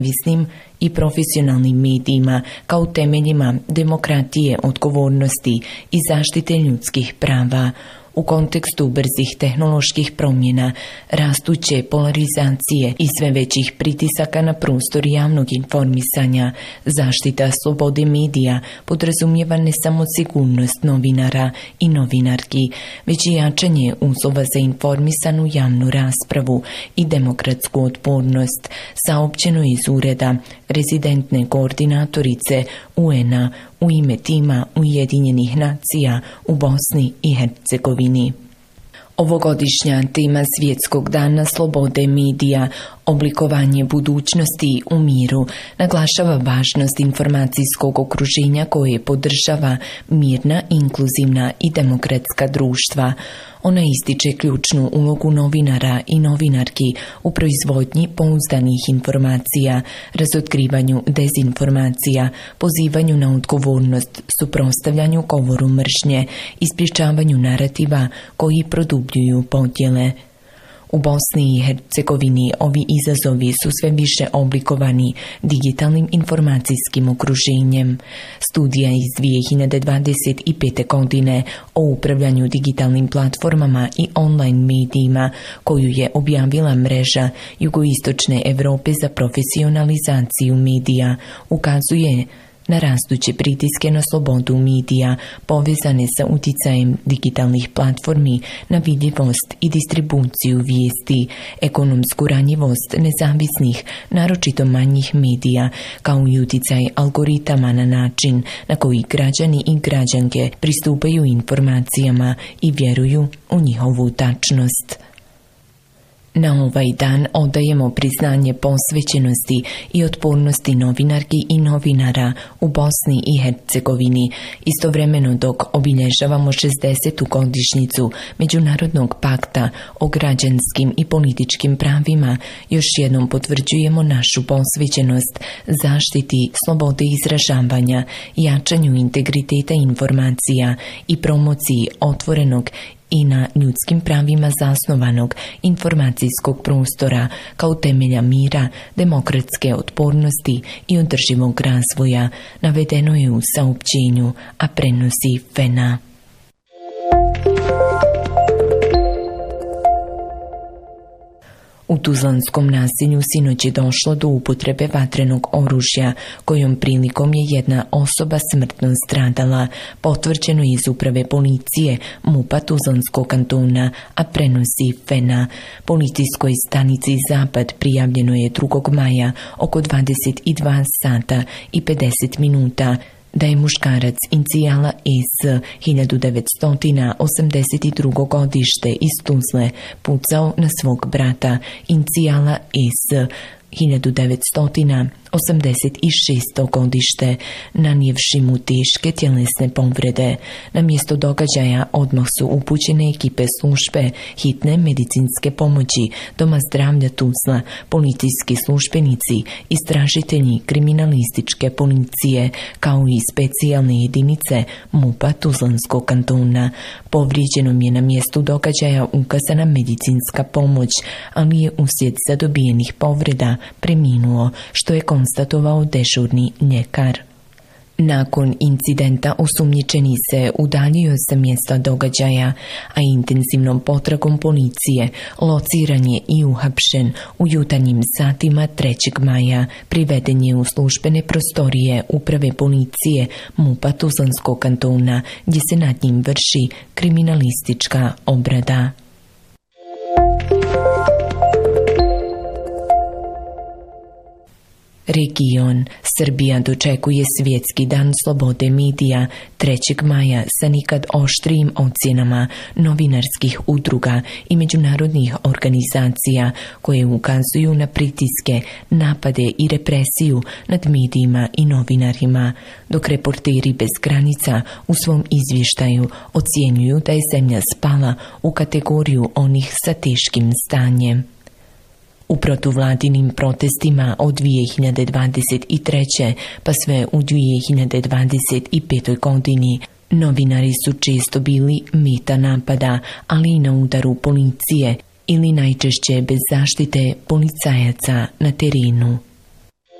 nezavisnim i profesionalnim medijima kao temeljima demokratije, odgovornosti i zaštite ljudskih prava. U kontekstu brzih tehnoloških promjena, rastuće polarizacije i sve većih pritisaka na prostor javnog informisanja, zaštita slobode medija podrazumijeva ne samo sigurnost novinara i novinarki, već i jačanje uslova za informisanu javnu raspravu i demokratsku otpornost, saopćeno iz ureda rezidentne koordinatorice UN-a u ime tima Ujedinjenih nacija u Bosni i Hercegovini. Ovogodišnja tema Svjetskog dana slobode medija, oblikovanje budućnosti u miru, naglašava važnost informacijskog okruženja koje podržava mirna, inkluzivna i demokratska društva. Ona ističe ključnu ulogu novinara i novinarki u proizvodnji pouzdanih informacija, razotkrivanju dezinformacija, pozivanju na odgovornost, suprotstavljanju govoru mržnje i sprječavanju narativa koji produbljuju podjele. U Bosni i Hercegovini ovi izazovi su sve više oblikovani digitalnim informacijskim okruženjem. Studija iz 2025. godine o upravljanju digitalnim platformama i online medijima, koju je objavila mreža Jugoistočne Europe za profesionalizaciju medija, ukazuje na rastuće pritiske na slobodu medija povezane sa utjecajem digitalnih platformi na vidljivost i distribuciju vijesti, ekonomsku ranjivost nezavisnih, naročito manjih medija, kao i utjecaj algoritama na način na koji građani i građanke pristupaju informacijama i vjeruju u njihovu tačnost. Na ovaj dan odajemo priznanje posvećenosti i otpornosti novinarki i novinara u Bosni i Hercegovini, istovremeno dok obilježavamo 60. godišnjicu Međunarodnog pakta o građanskim i političkim pravima. Još jednom potvrđujemo našu posvećenost zaštiti slobode izražavanja, jačanju integriteta informacija i promociji otvorenog i na ljudskim pravima zasnovanog informacijskog prostora kao temelja mira, demokratske otpornosti i održivog razvoja, navedeno je u saopćenju, a prenosi FENA. U Tuzlanskom naselju sinoć je došlo do upotrebe vatrenog oružja, kojom prilikom je jedna osoba smrtno stradala, potvrđeno iz uprave policije MUP-a Tuzlanskog kantona, a prenosi FENA. Policijskoj stanici Zapad prijavljeno je 2. maja oko 22 sata i 50 minuta da je muškarac inicijala S. 1982. godište iz Tuzle pucao na svog brata inicijala S. 1986. godište, nanijevši mu teške tjelesne povrede. Na mjesto događaja odmah su upućene ekipe službe hitne medicinske pomoći, Doma zdravlja Tuzla, policijski službenici, istražitelji kriminalističke policije, kao i specijalne jedinice MUP-a Tuzlanskog kantona. Povrijeđenom je na mjestu događaja ukazana medicinska pomoć, ali je uslijed zadobijenih povreda preminuo, što je konstatovao dežurni ljekar. Nakon incidenta osumnjičeni se udaljio sa mjesta događaja, a intenzivnom potragom policije lociran je i uhapšen u jutarnjim satima 3. maja. Priveden je u službene prostorije uprave policije MUP-a Tuzlanskog kantona, gdje se nad njim vrši kriminalistička obrada. Region. Srbija dočekuje Svjetski dan slobode medija 3. maja sa nikad oštrijim ocjenama novinarskih udruga i međunarodnih organizacija koje ukazuju na pritiske, napade i represiju nad medijima i novinarima, dok Reporteri bez granica u svom izvještaju ocjenjuju da je zemlja spala u kategoriju onih sa teškim stanjem. U protuvladinim protestima od 2023. pa sve u 2025. godini novinari su često bili meta napada, ali i na udaru policije ili najčešće bez zaštite policajaca na terenu.